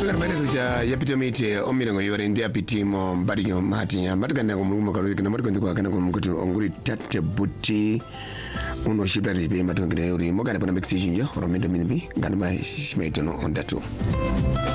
Ngati bado yapita mite omirengo yore ndi apitimo mbadinyo matinya matikana kumulumo kalozika na matikana kwa kana kumkuti onguri tate buti uno shibla ribe matongere uri mogana pana mixation yo romendo minibi ngani ba shmeitono ondatu